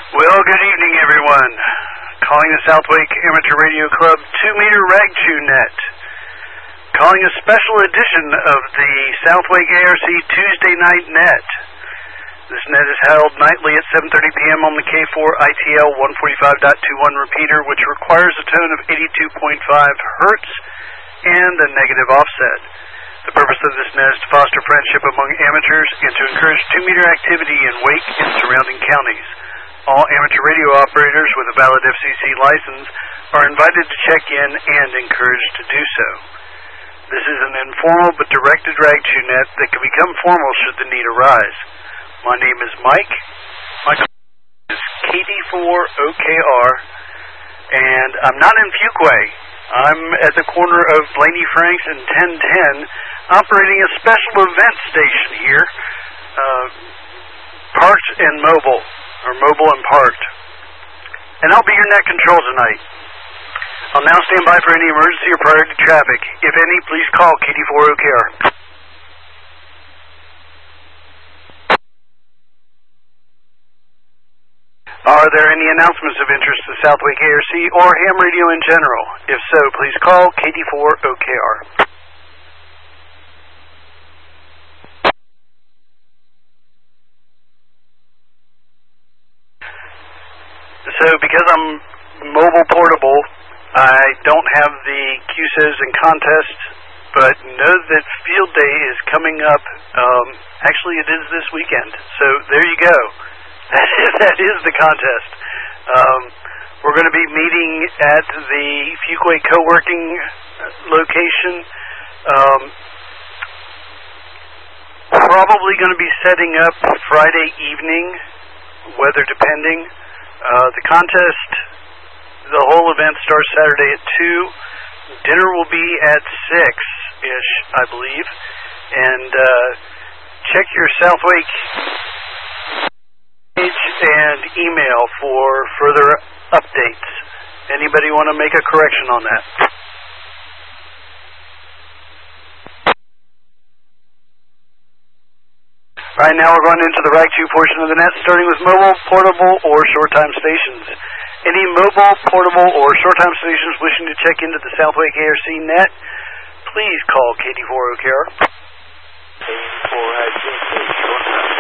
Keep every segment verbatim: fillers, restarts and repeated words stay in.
Well, good evening, everyone. Calling the Southwake Amateur Radio Club two-meter Ragchew net. Calling a special edition of the Southwake A R C Tuesday Night Net. This net is held nightly at seven thirty p.m. on the K four I T L one forty-five point two one repeater, which requires a tone of eighty-two point five hertz and a negative offset. The purpose of this net is to foster friendship among amateurs and to encourage two-meter activity in Wake and surrounding counties. All amateur radio operators with a valid F C C license are invited to check in and encouraged to do so. This is an informal but directed Ragchew net that can become formal should the need arise. My name is Mike. My company is K D four O K R, and I'm not in Fuquay. I'm at the corner of Blaney Franks and ten ten, operating a special event station here, uh, parked and mobile, or mobile and parked. And I'll be your net control tonight. I'll now stand by for any emergency or priority traffic. If any, please call K D four O K R. Are there any announcements of interest to Southwake A R C or ham radio in general? If so, please call K D four O K R. So, because I'm mobile portable, I don't have the Q S I S and contest, but know that Field Day is coming up. Um, actually, it is this weekend. So, there you go. That is, that is the contest. Um, we're going to be meeting at the Fuquay co-working location. Um, probably going to be setting up Friday evening, weather depending. Uh, the contest, the whole event starts Saturday at two. Dinner will be at six-ish, I believe. And uh, check your Southwake page and email for further updates. Anybody want to make a correction on that? Right now we're going into the Ragchew portion of the net, starting with mobile, portable, or short-time stations. Any mobile, portable, or short-time stations wishing to check into the Southwake A R C net, please call K D four O K R. K four I J K, short-time.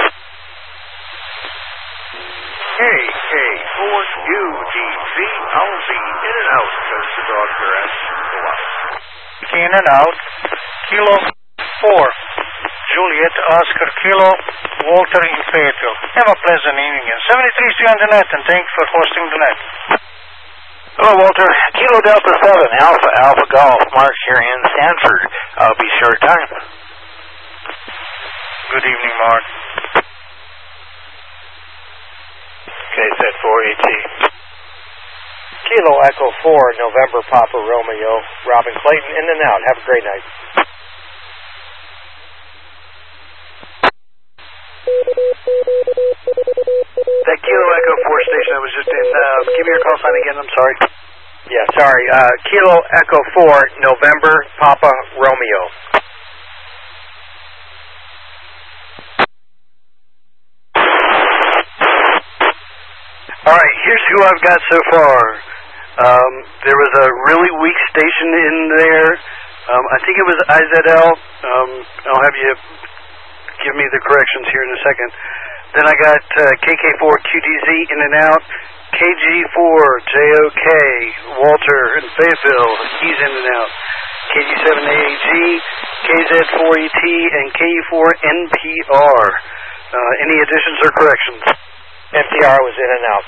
K K four U G Z, I'll be in and out, says the dog caress. Go out. In and out. Kilo four. Juliet, Oscar, Kilo, Walter in Fayetteville. Have a pleasant evening. seventy-three C on the net, and thanks for hosting the net. Hello, Walter. Kilo Delta seven, Alpha, Alpha Golf, Mark here in Sanford. I'll be short time. Good evening, Mark. K Z four A T. Kilo Echo four, November Papa Romeo, Robin Clayton, in and out. Have a great night. That Kilo Echo four station I was just in, uh, give me your call sign again, I'm sorry. Yeah, sorry. Uh, Kilo Echo four, November Papa Romeo. Alright, here's who I've got so far. Um, there was a really weak station in there. Um, I think it was I Z L. Um, I'll have you give me the corrections here in a second. Then I got uh, K K four Q D Z in and out, K G four J O K, Walter in Fayetteville, he's in and out, K G seven A A G, K Z four E T, and K E four N P R. Uh, any additions or corrections? N P R was in and out.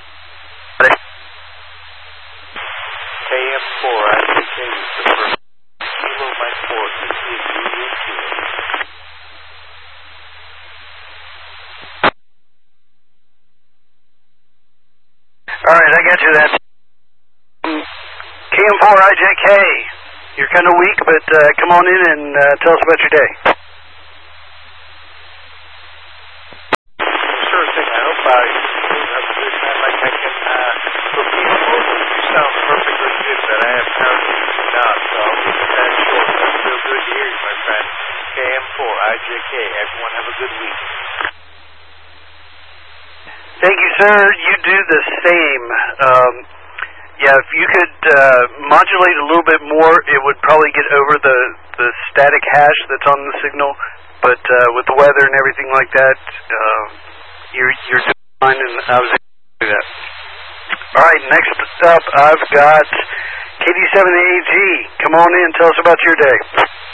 K M four, I J K is the first. Kilo by four, sixty is Juliet Kilo. Alright, I got you that. Um, K M four I J K, you're kind of weak, but uh, come on in and uh, tell us about your day. Sure thing, I hope I have a good time. Like I can, uh, for me, you sound perfectly good, but I have power to not, so I'll keep that short. But it's still good to hear you, my friend. K M four I J K, everyone have a good week. Thank you, sir, you do the same. Um, yeah, if you could uh, modulate a little bit more, it would probably get over the, the static hash that's on the signal. But uh, with the weather and everything like that, uh, you're, you're doing fine, and I was able to do that. All right, next up, I've got K D seven A G. Come on in, tell us about your day.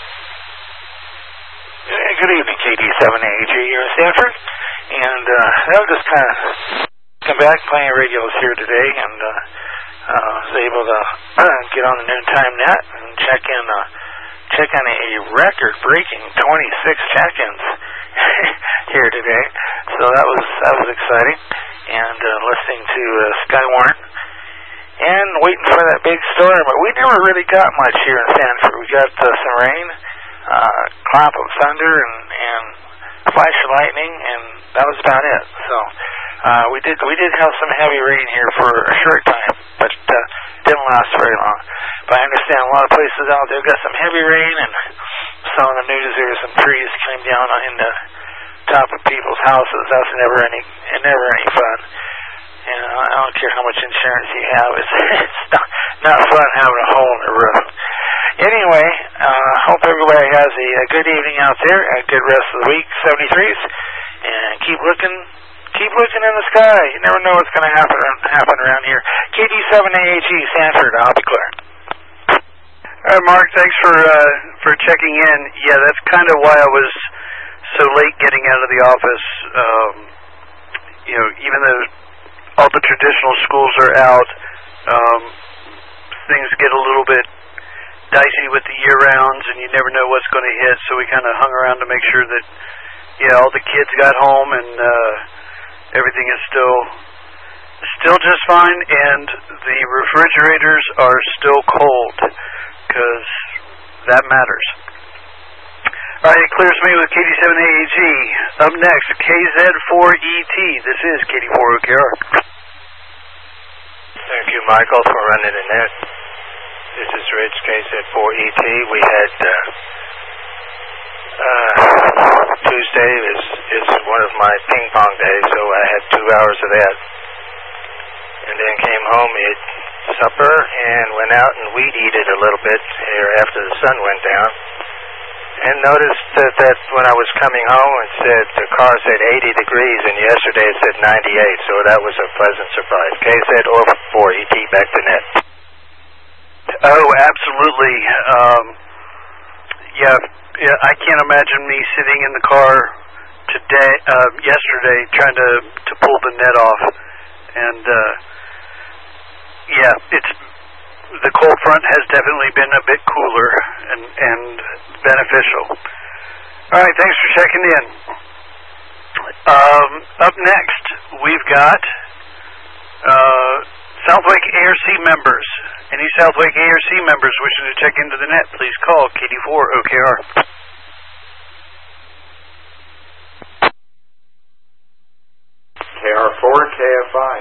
Good evening, K D seven A G here in Stanford. And uh, I'll just kind of come back playing radios here today, and uh, uh, was able to uh, get on the noontime net and check in, uh, check on a record-breaking twenty-six check-ins here today. So that was that was exciting, and uh, listening to uh, Skywarn and waiting for that big storm. But we never really got much here in Stanford. We got uh, some rain, uh, clap of thunder, and and flash of lightning, and that was about it. So uh, we did we did have some heavy rain here for a short time, but uh, didn't last very long. But I understand a lot of places out there got some heavy rain, and saw on the news there were some trees came down in the top of people's houses. That's never any never any fun. And I don't care how much insurance you have; it's, it's not, not fun having a hole in the roof. Anyway, uh, hope everybody has a, a good evening out there, a good rest of the week, seventy-threes, and keep looking, keep looking in the sky. You never know what's going to happen happen around here. K D seven A G, Sanford, I'll be clear. All right, Mark, thanks for uh, for checking in. Yeah, that's kind of why I was so late getting out of the office. Um, you know, even though all the traditional schools are out, um, things get a little bit dicey with the year-rounds, and you never know what's going to hit, so we kind of hung around to make sure that, yeah, all the kids got home, and uh, everything is still still just fine, and the refrigerators are still cold, because that matters. All right, it clears me with K D seven A A G. Up next, K Z four E T. This is K D four O K R. Thank you, Michael, for running the net. This is Rich, K Z four E T. We had uh, uh, Tuesday is is one of my ping pong days, so I had two hours of that, and then came home, ate supper, and went out and weed eated a little bit here after the sun went down. And noticed that, that when I was coming home, it said the car said eighty degrees, and yesterday it said ninety-eight. So that was a pleasant surprise. K Z four E T, back to net. Oh, absolutely. Um, yeah, yeah, I can't imagine me sitting in the car today, uh, yesterday, trying to to pull the net off, and uh, yeah, it's. The cold front has definitely been a bit cooler and, and beneficial. All right, thanks for checking in. Um, up next, we've got uh, Southwick A R C members. Any Southwick A R C members wishing to check into the net, please call K D four O K R. K R four K F I.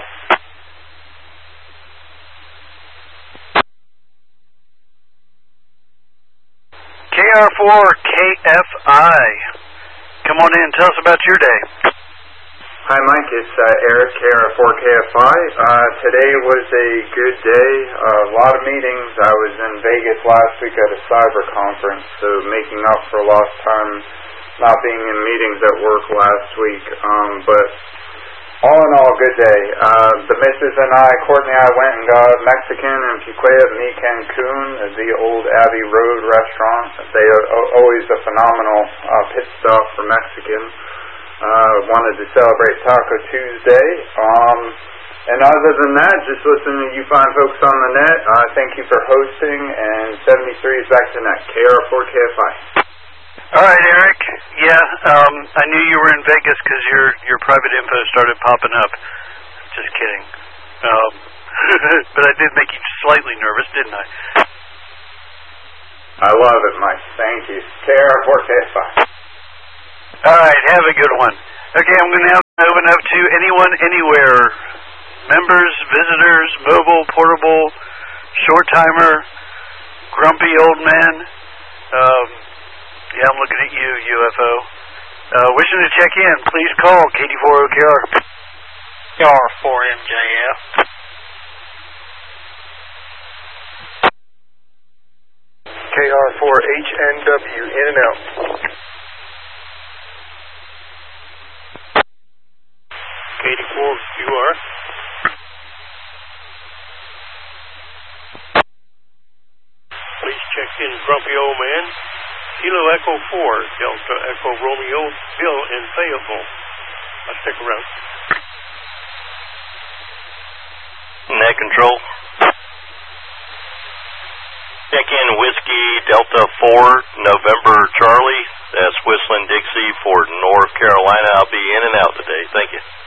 K R four K F I. Come on in, tell us about your day. Hi, Mike. It's uh, Eric, K R four K F I. Uh, today was a good day. Uh, a lot of meetings. I was in Vegas last week at a cyber conference, so making up for lost time not being in meetings at work last week. Um, but all in all, good day. Uh, the missus and I, Courtney and I, went and got Mexican in Piquet Mi Cancun, the old Abbey Road restaurant. They are always a phenomenal uh, pit stop for Mexican. Uh, wanted to celebrate Taco Tuesday. Um, and other than that, just listening to you fine folks on the net. Uh, thank you for hosting, and seventy-three is back to net. K R four K F I. All right, Eric. Yeah, um, I knew you were in Vegas because your your private info started popping up. Just kidding. Um, but I did make you slightly nervous, didn't I? I love it, Mike. Thank you. K R four K F I. All right, have a good one. Okay, I'm going to now open up to anyone, anywhere. Members, visitors, mobile, portable, short-timer, grumpy old man. Um, yeah, I'm looking at you, U F O. Uh, wishing to check in, please call K D four O K R. K R four M J F. K R four H N W, in and out. K D four Q R. Please check in Grumpy Old Man. Kilo Echo four, Delta Echo Romeo, Bill in Fayetteville. I'll stick around. Net control. Check in Whiskey Delta four, November Charlie. That's Whistling Dixie for North Carolina. I'll be in and out today. Thank you.